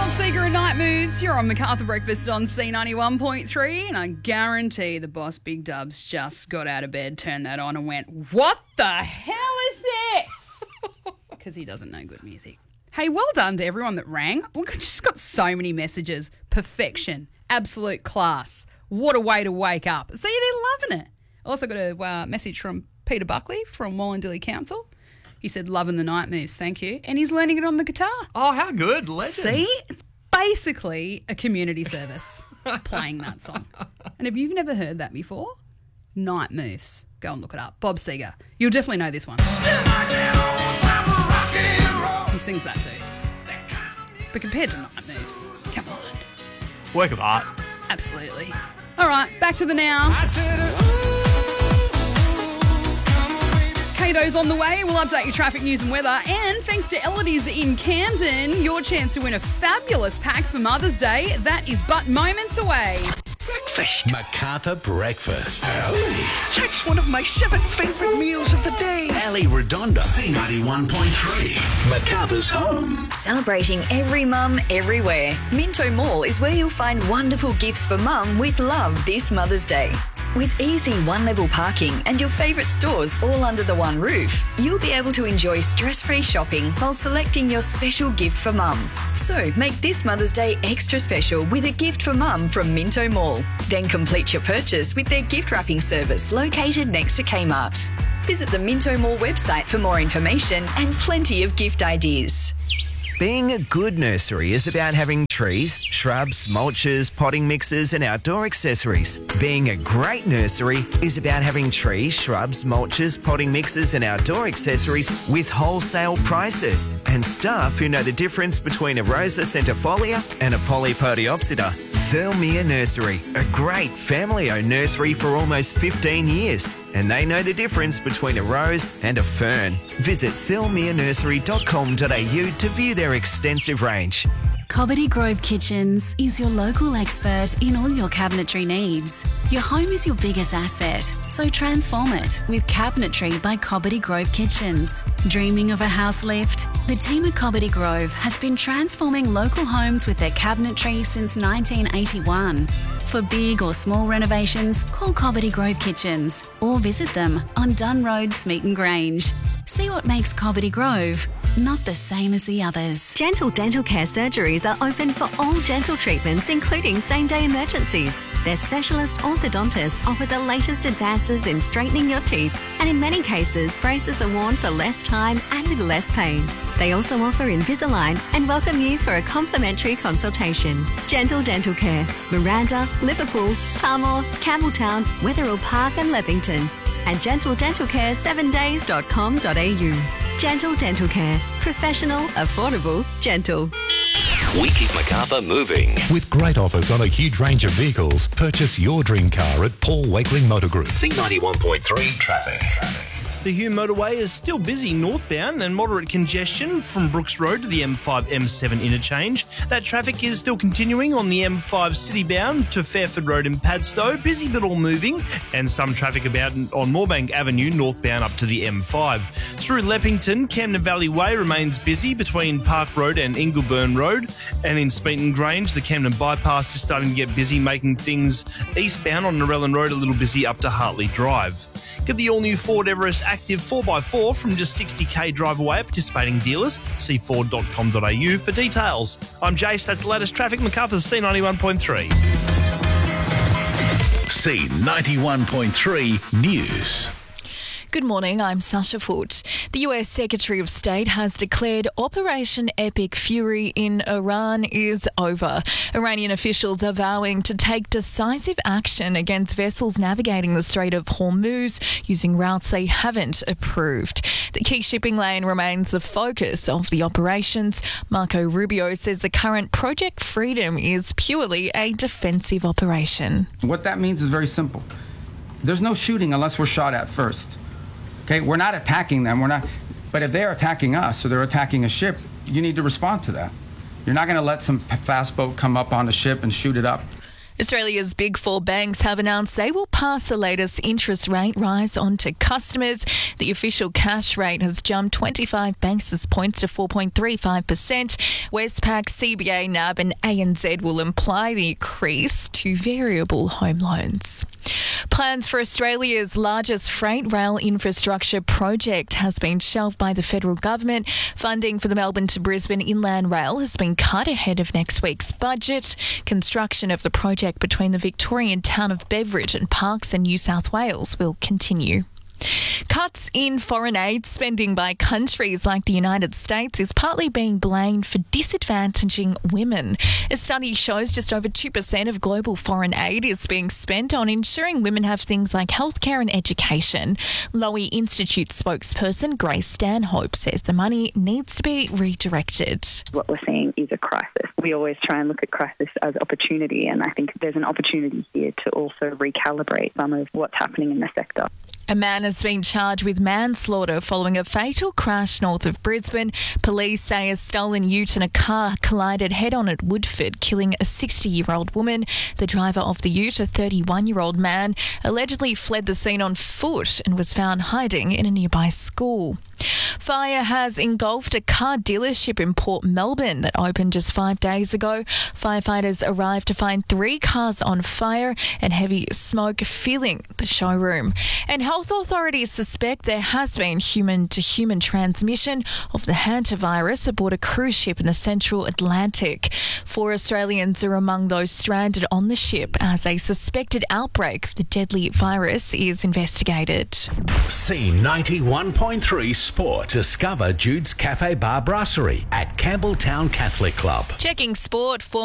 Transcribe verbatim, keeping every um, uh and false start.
Seeger and Night Moves. You're on Macarthur Breakfast on C ninety-one point three, and I guarantee the boss Big Dubs just got out of bed, turned that on and went, what the hell is this? Because he doesn't know good music. Hey, well done to everyone that rang. We've just got so many messages. Perfection. Absolute class. What a way to wake up. See, they're loving it. Also got a uh, message from Peter Buckley from Wollondilly Council. He said, loving the night moves, thank you. And he's learning it on the guitar. Oh, how good. Legend. See? It's basically a community service playing that song. And if you've never heard that before, Night Moves. Go and look it up. Bob Seger. You'll definitely know this one. He sings that too. But compared to Night Moves, come on. It's work of art. Absolutely. All right, back to the now. Cato's on the way. We'll update your traffic news and weather. And thanks to Elodie's in Camden, your chance to win a fabulous pack for Mother's Day. That is but moments away. Breakfast. Macarthur Breakfast. Ali. That's one of my seven favourite meals of the day. Ali Redonda. C ninety-one point three. Macarthur's home. Celebrating every mum everywhere. Minto Mall is where you'll find wonderful gifts for mum with love this Mother's Day. With easy one-level parking and your favourite stores all under the one roof, you'll be able to enjoy stress-free shopping while selecting your special gift for mum. So make this Mother's Day extra special with a gift for mum from Minto Mall. Then complete your purchase with their gift wrapping service located next to Kmart. Visit the Minto Mall website for more information and plenty of gift ideas. Being a good nursery is about having trees, shrubs, mulches, potting mixes and outdoor accessories. Being a great nursery is about having trees, shrubs, mulches, potting mixes and outdoor accessories with wholesale prices and staff who know the difference between a Rosa centifolia and a Polypodiopsida. Thirlmere Nursery, a great family-owned nursery for almost fifteen years, and they know the difference between a rose and a fern. Visit thirlmere nursery dot com dot a u to view their extensive range. Cobbitty Grove Kitchens is your local expert in all your cabinetry needs. Your home is your biggest asset, so transform it with Cabinetry by Cobbitty Grove Kitchens. Dreaming of a house lift? The team at Cobbitty Grove has been transforming local homes with their cabinetry since nineteen eighty-one. For big or small renovations, call Cobbitty Grove Kitchens or visit them on Dunn Road, Smeaton Grange. See what makes Cobbitty Grove not the same as the others. Gentle Dental Care surgeries are open for all dental treatments, including same-day emergencies. Their specialist orthodontists offer the latest advances in straightening your teeth, and in many cases, braces are worn for less time and with less pain. They also offer Invisalign and welcome you for a complimentary consultation. Gentle Dental Care, Miranda, Liverpool, Tarmore, Campbelltown, Wetherill Park and Levington. And gentle dental care seven days dot com dot a u. Gentle Dental Care. Professional, affordable, gentle. We keep Macarthur moving. With great offers on a huge range of vehicles, purchase your dream car at Paul Wakeling Motor Group. C ninety-one point three traffic. The Hume motorway is still busy northbound and moderate congestion from Brooks Road to the M five M seven interchange. That traffic is still continuing on the M five citybound to Fairford Road in Padstow. Busy but all moving, and some traffic about on Moorebank Avenue northbound up to the M five. Through Leppington, Camden Valley Way remains busy between Park Road and Ingleburn Road. And in Smeaton Grange, the Camden bypass is starting to get busy, making things eastbound on Narellan Road a little busy up to Hartley Drive. Get the all-new Ford Everest Active four by four from just sixty k drive away at participating dealers. See ford dot com dot a u for details. I'm Jace, that's the latest traffic. Macarthur's C ninety-one point three. C ninety-one point three News. Good morning, I'm Sasha Foote. The U S Secretary of State has declared Operation Epic Fury in Iran is over. Iranian officials are vowing to take decisive action against vessels navigating the Strait of Hormuz using routes they haven't approved. The key shipping lane remains the focus of the operations. Marco Rubio says the current Project Freedom is purely a defensive operation. What that means is very simple. There's no shooting unless we're shot at first. Okay, we're not attacking them. We're not, but if they're attacking us or they're attacking a ship, you need to respond to that. You're not going to let some fast boat come up on a ship and shoot it up. Australia's big four banks have announced they will pass the latest interest rate rise on to customers. The official cash rate has jumped twenty-five basis points to four point three five percent. Westpac, C B A, N A B and A N Z will apply the increase to variable home loans. Plans for Australia's largest freight rail infrastructure project has been shelved by the federal government. Funding for the Melbourne to Brisbane Inland Rail has been cut ahead of next week's budget. Construction of the project between the Victorian town of Beveridge and Parkes in New South Wales will continue. Cuts in foreign aid spending by countries like the United States is partly being blamed for disadvantaging women. A study shows just over two percent of global foreign aid is being spent on ensuring women have things like healthcare and education. Lowy Institute spokesperson Grace Stanhope says the money needs to be redirected. What we're seeing is a crisis. We always try and look at crisis as opportunity, and I think there's an opportunity here to also recalibrate some of what's happening in the sector. A man has been charged with manslaughter following a fatal crash north of Brisbane. Police say a stolen ute and a car collided head-on at Woodford, killing a sixty-year-old woman. The driver of the ute, a thirty-one-year-old man, allegedly fled the scene on foot and was found hiding in a nearby school. Fire has engulfed a car dealership in Port Melbourne that opened just five days ago. Firefighters arrived to find three cars on fire and heavy smoke filling the showroom. And health authorities suspect there has been human-to-human transmission of the hantavirus aboard a cruise ship in the central Atlantic. Four Australians are among those stranded on the ship as a suspected outbreak of the deadly virus is investigated. C ninety-one point three Sport. Discover Jude's Cafe Bar Brasserie at Campbelltown Catholic Club. Checking sport for